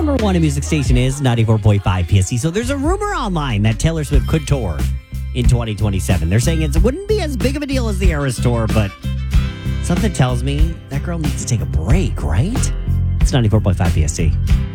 number one in music station is 94.5 PSC. So there's a rumor online that Taylor Swift could tour in 2027. They're saying it wouldn't be as big of a deal as the Eras Tour, but something tells me that girl needs to take a break, right? It's 94.5 PSC.